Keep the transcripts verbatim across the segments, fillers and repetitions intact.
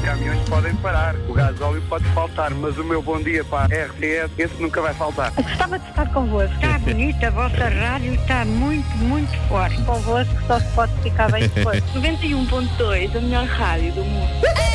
caminhões podem parar, o gasóleo pode faltar, mas o meu bom dia para a R T S, esse nunca vai faltar. Eu gostava de estar convosco. Está bonita, a vossa rádio está muito, muito forte. Convosco só se pode ficar bem depois. noventa e um ponto dois, a melhor rádio do mundo.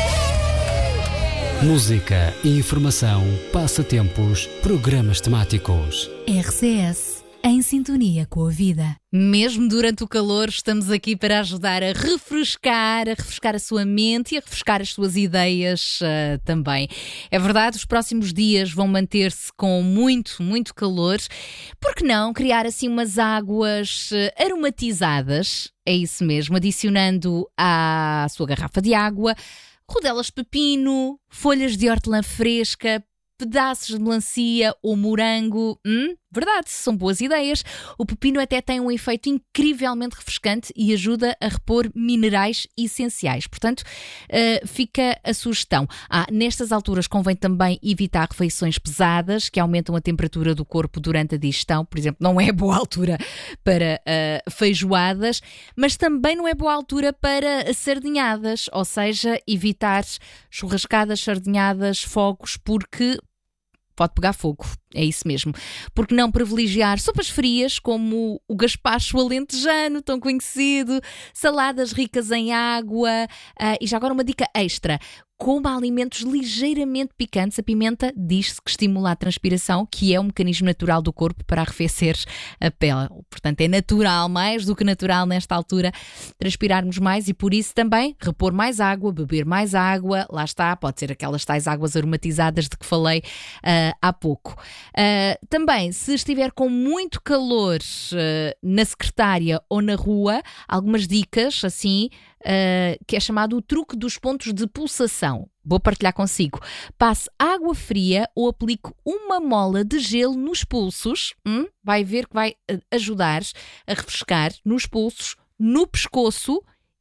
Música, informação, passatempos, programas temáticos. R C S, em sintonia com a vida. Mesmo durante o calor, estamos aqui para ajudar a refrescar, a refrescar a sua mente e a refrescar as suas ideias uh, também. É verdade, os próximos dias vão manter-se com muito, muito calor. Por que não criar assim umas águas uh, aromatizadas? É isso mesmo, adicionando à sua garrafa de água rodelas de pepino, folhas de hortelã fresca, pedaços de melancia ou morango. Hum? Verdade, são boas ideias. O pepino até tem um efeito incrivelmente refrescante e ajuda a repor minerais essenciais. Portanto, uh, fica a sugestão. Ah, nestas alturas convém também evitar refeições pesadas que aumentam a temperatura do corpo durante a digestão. Por exemplo, não é boa altura para uh, feijoadas, mas também não é boa altura para sardinhadas, ou seja, evitar churrascadas, sardinhadas, fogos, porque pode pegar fogo, é isso mesmo. Porque não privilegiar sopas frias como o gaspacho alentejano, tão conhecido, saladas ricas em água uh, e já agora uma dica extra. Coma alimentos ligeiramente picantes. A pimenta diz-se que estimula a transpiração, que é um mecanismo natural do corpo para arrefecer a pele. Portanto, é natural, mais do que natural nesta altura, transpirarmos mais e por isso também repor mais água, beber mais água. Lá está, pode ser aquelas tais águas aromatizadas de que falei uh, há pouco. Uh, também, se estiver com muito calor uh, na secretária ou na rua, algumas dicas assim, uh, que é chamado o truque dos pontos de pulsação. Vou partilhar consigo. Passe água fria ou aplique uma mola de gelo nos pulsos. Hum? Vai ver que vai ajudar a refrescar nos pulsos, no pescoço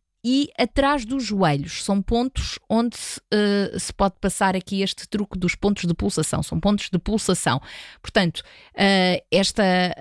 e atrás dos joelhos. São pontos onde uh, se pode passar aqui este truque dos pontos de pulsação. São pontos de pulsação. Portanto, uh, esta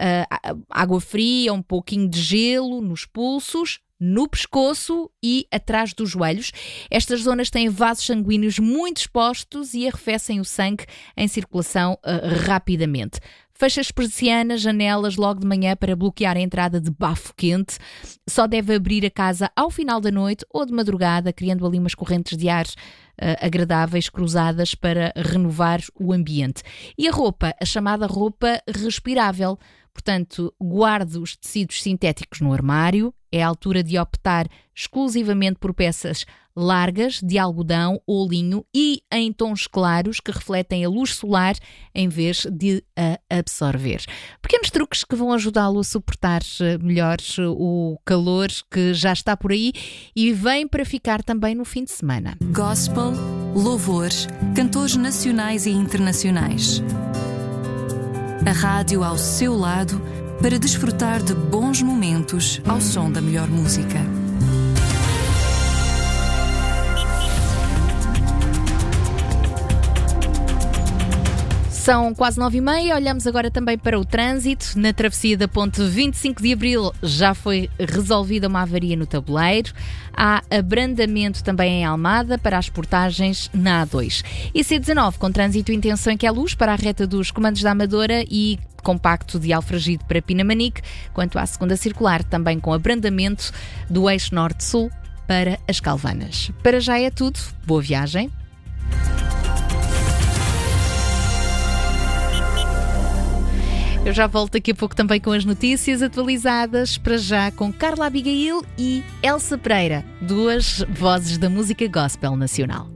uh, água fria, um pouquinho de gelo nos pulsos, no pescoço e atrás dos joelhos. Estas zonas têm vasos sanguíneos muito expostos e arrefecem o sangue em circulação uh, rapidamente. Feche as persianas, janelas logo de manhã para bloquear a entrada de bafo quente. Só deve abrir a casa ao final da noite ou de madrugada, criando ali umas correntes de ar uh, agradáveis cruzadas para renovar o ambiente. E a roupa, a chamada roupa respirável. Portanto, guarde os tecidos sintéticos no armário. É a altura de optar exclusivamente por peças largas, de algodão ou linho e em tons claros que refletem a luz solar em vez de a absorver. Pequenos truques que vão ajudá-lo a suportar melhor o calor que já está por aí e vem para ficar também no fim de semana. Gospel, louvores, cantores nacionais e internacionais. A rádio ao seu lado para desfrutar de bons momentos ao som da melhor música. São quase nove e meia, olhamos agora também para o trânsito. Na travessia da ponte vinte e cinco de Abril já foi resolvida uma avaria no tabuleiro. Há abrandamento também em Almada para as portagens na A dois. E C dezanove com trânsito intenso em Queluz para a reta dos Comandos da Amadora e compacto de Alfragide para Pinamanique, quanto à segunda circular, também com abrandamento do eixo norte-sul para as Calvanas. Para já é tudo. Boa viagem. Eu já volto daqui a pouco também com as notícias atualizadas, para já com Carla Abigail e Elsa Pereira, duas vozes da música gospel nacional.